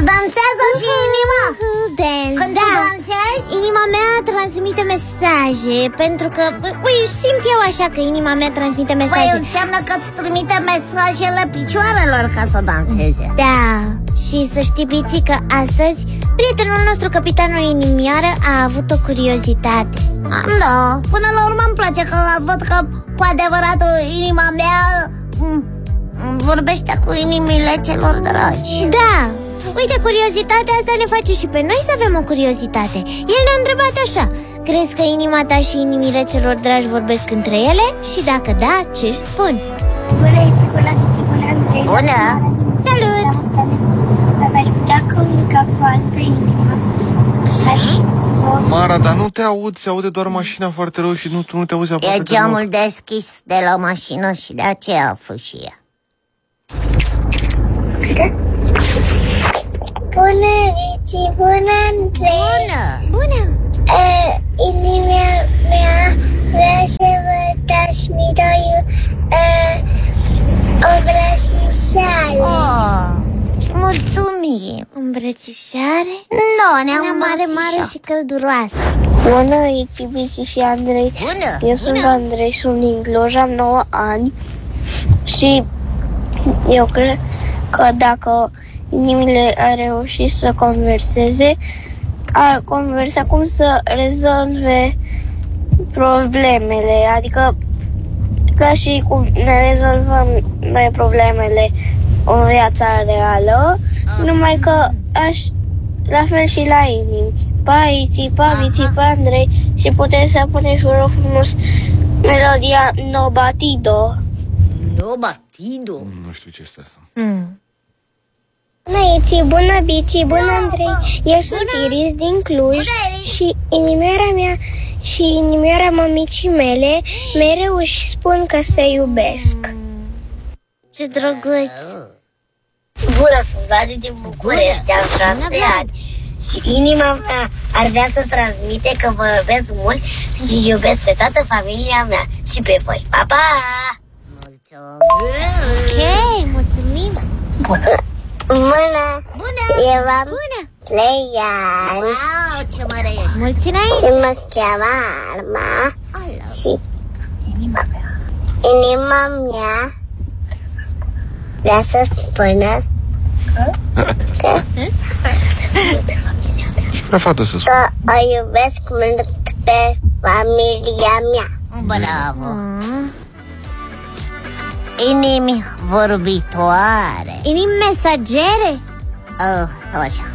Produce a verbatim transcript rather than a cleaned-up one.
Dansează și inima. Dance, Când da. tu dansezi, inima mea transmite mesaje. Pentru că, ui, simt eu așa că inima mea transmite păi mesaje. înseamnă că îți trimite mesajele picioarelor ca să danseze. Da, și să știi, Biții, că astăzi prietenul nostru, capitanul Inimioară, a avut o curiozitate. Da, până la urmă îmi place că văd că cu adevărat inima mea m- vorbește cu inimile celor dragi. Da, uite, curiozitatea asta ne face și pe noi să avem o curiozitate. El ne-a întrebat așa: crezi că inima ta și inimile celor dragi vorbesc între ele? Și dacă da, ce-și spun? Bună, bună, bună, Andrei. Bună! Salut! Mi-aș putea comunica cu altă inimă. Așa? Mara, dar nu te aud, se aude doar mașina foarte rău și nu, tu nu te auzi aproape E deloc. geamul deschis de la mașină și de aceea fâșie. Bună, Vici, bună, Andrei. Bună! Bună! Uh, inima mea vrea să vă transmită uh, o îmbrățișare. Oh, mulțumim! Îmbrățișare? Nu, ne-am Una mare, mare îmbrățișat. și călduroasă. Bună, Vici, Vici și Andrei. Bună! Eu sunt Andrei, sunt din Cluj, am nouă ani și eu cred că dacă inimile a reușit să converseze, a conversa cum să rezolve problemele, adică ca și cum ne rezolvăm noi problemele în viața reală, numai că aș, la fel și la inimi. Pa, Iți, pa, Vici, pa, Andrei, și puteți să puneți, vă rog frumos, melodia No Batido. No batido. Nu știu ce este asta. Mm. Bună, Iți, bună, Bici, bună, Andrei. Eu sunt Iris din Cluj și inimioara mea și inimioara mămicii mele mereu își spun că se iubesc. Ce drăguț! Bună, sunt Vladi din București, am șase de ani și inima mea ar vrea să transmite că vă iubesc mult și iubesc pe toată familia mea și pe voi. Pa, pa! Ok, mulțumim! Bună! Bună! Bună! Eu am Bună! trei ani Wow, ce mare ești! Mulți și înainte! mă cheamă Arma Alo. și inima mea vrea să spună că, Ce vrea fată să spun? că o iubesc mult pe familia mea. Bravo! Inimi vorbitoare. Inimi mesagere? Oh, sau așa.